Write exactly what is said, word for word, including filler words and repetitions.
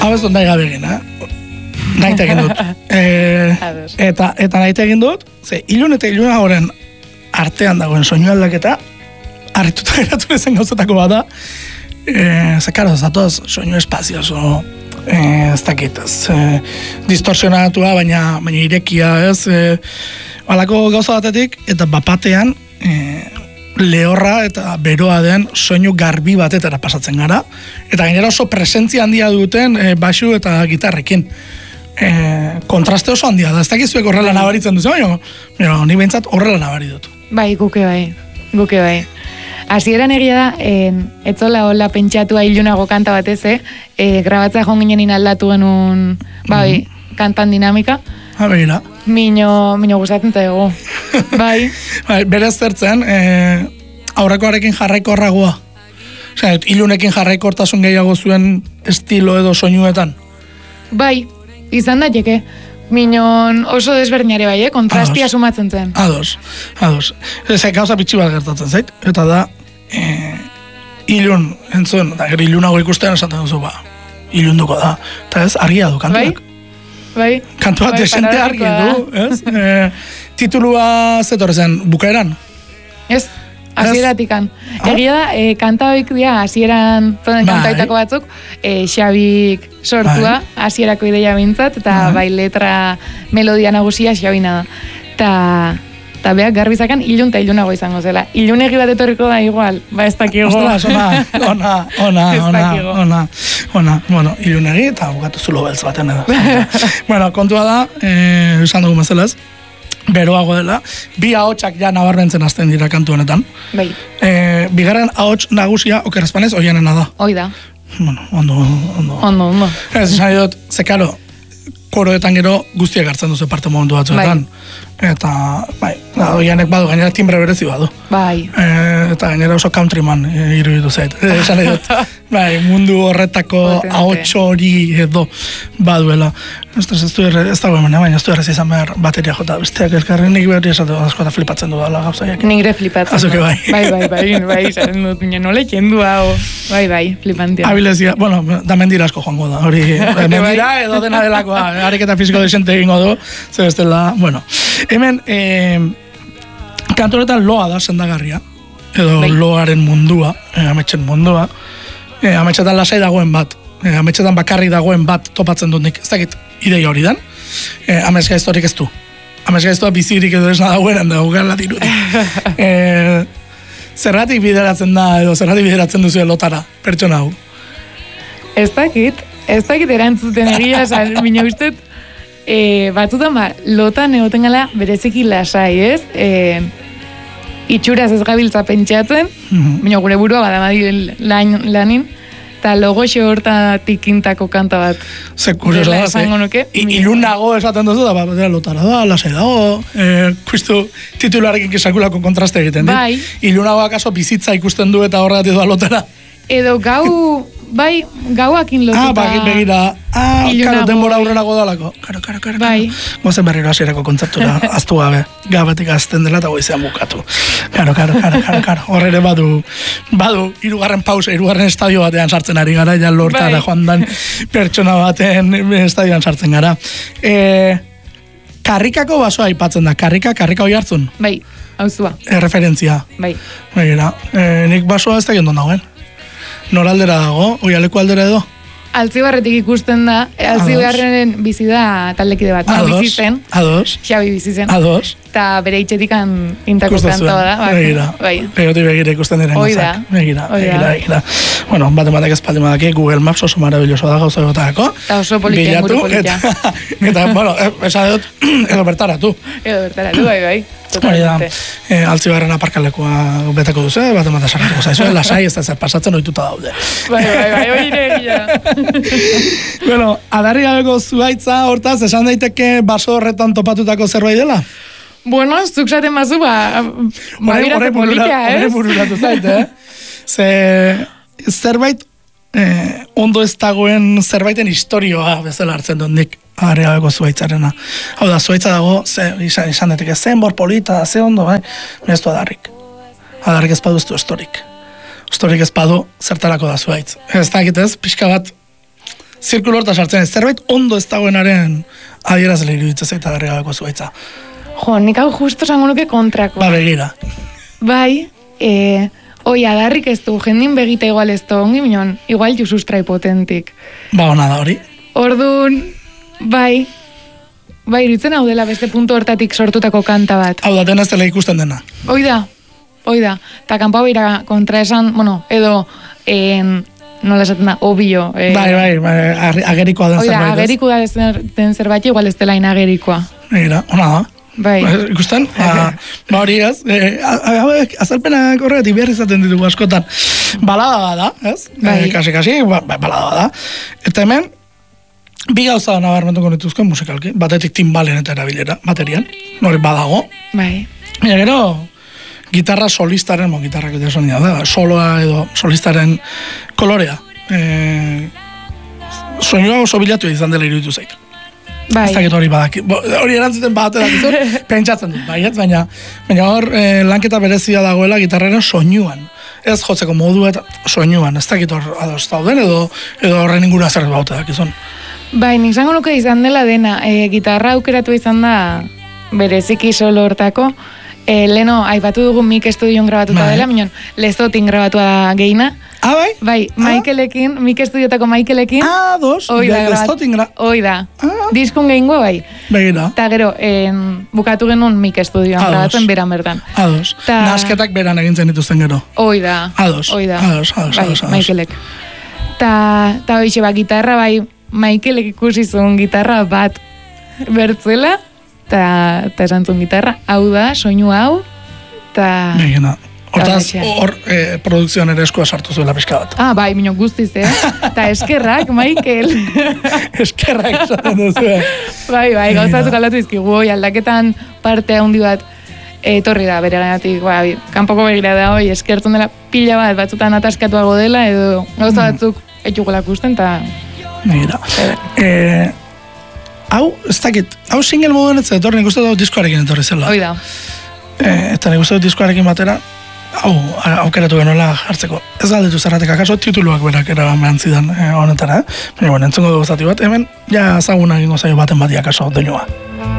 hau ez dut nahi gabe egin, eh? Naite egin dut. E, eta, eta naite egin dut, ze, ilun eta iluna horren artean dagoen soinu aldaketa, harrituta geratu ezen gauzetako bada, e, ze, karo, zatoz, soinu espazioso, e, ez dakit, ez, e, distorsionatua, baina, baina irekia, ez, e, alako gauza batetik, eta bapatean, e, lehorra eta beroa den soinu garbi batetara pasatzen gara, eta gainera oso presentzia handia duten e, basu eta gitarrekin. E, kontraste oso handia da, ez dakizuek horrela nabaritzen duzu, baina ni behintzat horrela nabari dut. Bai, guke bai, guke bai. Hasieran egia da, en, etzola hola pentsatua ilunago kanta batez, eh? E, grabatza joan ginen aldatu genuen, bai, mm-hmm. kantan dinamika. Ha, begira. Mino, mino gustatzen zaigu. Bai. Bai, berez zertzen, e, aurrekoarekin jarraikorragoa. Osea, ilunekin jarraikortasun gehiago zuen estilo edo soinuetan. Bai, izan daiteke. Minon oso desberdinare bai, eh? Kontrastia ados. Sumatzen zen. Ados, ados. Ez gauza pitxi bat gertatzen zait, eta da, e, ilun, entzuen, da, gero ilunago ikusten esaten duzu, ba, ilunduko da. Eta ez, argia du kantuak. Bai, bai. Kantua bai, desente argi du, ez? E, titulua zetor zen, bukaeran? Ez, hasieratik-an. Ah? Egia da, e, kanta hoik dira, hasieran zonen bai. Kantaitako batzuk, e, Xabik sortua, hasierako bai. Ideia bintzat, eta bai. Bai letra melodia nagusia Xabina da. Ta, ta beak garbizakan ilun eta ilunago izango zela. Ilunegi bat etorriko da igual, ba ez dakigo. Ostras, ona, ona, ona, ona, ona, ona, bueno, ilunegi eta bukatu zulo beltz baten edo. Bueno, kontua da, eh, esan dugu mezelaz, beroago dela, bi ahotsak ja nabarmentzen hasten dira kantu honetan. Bai. Eh, bigarren ahots nagusia, okerazpanez, oianena da. Oi da. Bueno, ondo, ondo. Ondo, ondo. Ez, esan dut, zekaro, koroetan gero guztiak hartzen duzu parte momentu batzuetan. Bai. Eta, bai, oianek badu, gainera timbre berezi badu. Bai. E, eta gainera oso countryman e, iruditu zait. Esan dut, bai, mundu horretako ahots hori edo baduela. Ez da, ez du erre, ez da hemen, baina ez du errez izan behar bateria jota. Besteak elkarren nik behar esatu asko eta flipatzen du dala gauzaiak. Nigre flipatzen. Azuke bai. Bai, bai, bai, bai, izan dut, nina nola ikendu hau. Bai, bai, flipantia. Abilezia, bueno, da mendira asko joango da. Hori, mendira edo dena delakoa, ariketa fisiko desente egingo du, ze bestela, bueno. Hemen, eh, kantu honetan loa da sendagarria, edo bai. Loaren mundua, eh, ametxen mundua, eh, ametxetan lasai dagoen bat, eh, ametxetan bakarrik dagoen bat topatzen dut nik, ez dakit ideia hori dan, eh, amets gaiztorik ez du. Amets gaiztoa bizirik edo esna dagoenan dago gala dirudi. eh, zerratik bideratzen da, edo zerratik bideratzen duzu lotara, pertsona hau? Ez dakit, ez dakit erantzuten egia, esan, bine ustet, E, batzutan ba, lotan egoten gala bereziki lasai, ez? E, itxuraz ez gabiltza pentsatzen, mm-hmm. Baina gure burua badamadi lan, lanin, eta logo hortatik intako kanta bat. Ze kurioso da, ze, ilun nago esaten duzu da, ba, lotara da, lasai dago, e, kustu titularekin kisakulako kontraste egiten, bai. Ilun nago akaso bizitza ikusten du eta horregatik doa lotara. Edo gau, bai, gauakin lotuta. Ah, bai, begira. Ah, karo, denbora aurrenago dalako. Karo, karo, karo. Bai. Gozen berriro hasierako kontzertura, aztu gabe. Gabetik azten dela eta goizean bukatu. Karo, karo, karo, karo, karo. Horrere badu, badu, irugarren pausa, irugarren estadio batean sartzen ari gara, ja lortara bai. Joan dan pertsona baten estadioan sartzen gara. E, karrikako basoa aipatzen da, karrika, karrika hoi hartzun. Bai, hauzua. E, referentzia. Bai. Begira, e, nik basoa ez da gion nagoen. Noraldera dago, oialeko aldera edo? Altzibarretik ikusten da, Altzibarrenen bizi da taldekide bat, no, bizi zen. Ados. Xabi bizi zen. Ados. Eta bere itxetikan intako kantoa da. Bai. Begira. Bai. Begoti begira ikusten diren gozak. Begira, begira, begira. Bueno, bat ematek espaldi madaki, Google Maps oso maravilloso da gauza gotako. Eta oso politia, gure politia. Eta, eta, bueno, esan dut, edo bertaratu. Edo bertaratu, bai, bai. Hori da, e, Altzibarren aparkalekoa betako duzu, bat ematen sarratuko zaizu, lasai ez da zer pasatzen ohituta daude. Bai, bai, bai, hori egia. Bueno, adarri gabeko zuaitza, hortaz, esan daiteke baso horretan topatutako zerbait dela? Bueno, zuk zaten bazu, ba, bagiratzen politia, ez? Horre bururatu zait, eh? Ze, zerbait, eh, ondo ez dagoen zerbaiten historioa bezala hartzen dut nik. Areagako zuaitzarena. Hau da, zuaitza dago, ze, izan, izan deteke, zen bor polita, ze ondo, bai? Ez du adarrik. Adarrik ez badu ez du historik. Historik ez badu zertarako da zuaitz. Ez da egitez, pixka bat zirkulo horta sartzen, zerbait ondo ez dagoenaren adierazle iruditzen zaita derregabeko zuaitza. Jo, nik hau justo zango nuke kontrako. Ba, begira. Bai, e, oi, adarrik ez du, jendin begita igual ez du, ongi minon, igual ju sustrai potentik. Ba, ona da hori. Orduan, bai, bai, iruditzen hau dela beste puntu hortatik sortutako kanta bat. Hau da, dena ez dela ikusten dena. Hoi da, hoi da. Ta kanpau beira kontra esan, bueno, edo, en, nola esaten da, obio. Eh, bai, bai, bai, agerikoa den zerbait. Oida, agerikoa den zerbait, igual ez dela inagerikoa. Egira, ona da. Bai. Ikusten? Ba, ba hori ez, eh, azalpenak horregatik behar izaten ditugu askotan. Balada da, ez? Bai. Eh, kasi, kasi, ba, balada da. Eta hemen, bi gauza da nabarmentuko nituzko musikalki, batetik timbalen eta erabilera, baterian, hori badago. Bai. Baina gero, gitarra solistaren, bon, gitarrak eta sonia da, soloa edo solistaren kolorea. E, soinua oso bilatu izan dela iruditu zait. Bai. Ez dakit hori badaki, hori erantzuten batetak izan, pentsatzen dut, bai, ez? Baina, baina hor e, lanketa berezia dagoela gitarraren soinuan. Ez jotzeko modu eta soinuan, ez dakit hor adoz dauden edo, edo horren ingura zer batetak izan. Bai, nik zango nuke izan dela dena, e, gitarra aukeratu izan da bereziki solo hortako, e, leno, aipatu dugu Mik Estudion grabatuta bai. Dela, minon, Lezotin grabatua da geina. Ah, bai? Bai, ah? Michaelekin, Mik Estudiotako Michaelekin. Ah, dos, Lezotin gra... Hoi da, ah. Diskun gehingoa bai. Begira. Ta gero, en, bukatu genuen Mik Estudioan grabatzen beran bertan. Ados, Ta... nasketak beran egintzen dituzten gero. Hoi da. Ados, hoi da. ados, ados, bai, ados, ados. Michaelek. Ta, ta hoixe, ba, gitarra bai, Michaelek ikusi zuen gitarra bat bertzela, eta esan zuen gitarra, hau da, soinu hau, eta... Begina. Hortaz, hor eh, produkzioan ere eskua sartu zuela pixka bat. Ah, bai, minok guztiz, eh? Eta eskerrak, Michael. Eskerrak esaten duzu, eh? Bai, bai, gauzatzuk aldatu izkigu, hoi, aldaketan parte handi bat etorri da, bere ganatik, bai, kanpoko begira da, hoi, eskertzen dela pila bat, batzutan ataskatuago dela, edo gauza batzuk etxugolak usten, eta... Mira. Eh, hau, ez dakit, hau single moduan ez etorri, nik uste dut diskoarekin etorri zela. Hoi da. Eh, eta nik uste dut diskoarekin batera, hau, aukeratu genuela jartzeko. Ez galdetu zerratek akaso, tituluak berak eraman zidan eh, honetara, eh? Baina, bueno, entzungo dugu zati bat, hemen, ja zaguna egingo zaio baten bati akaso doinua.